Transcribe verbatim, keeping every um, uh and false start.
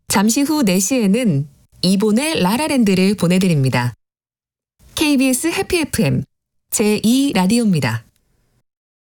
잠시 후 네 시에는 이본의 라라랜드를 보내드립니다. 케이비에스 해피 에프엠 제이 라디오입니다.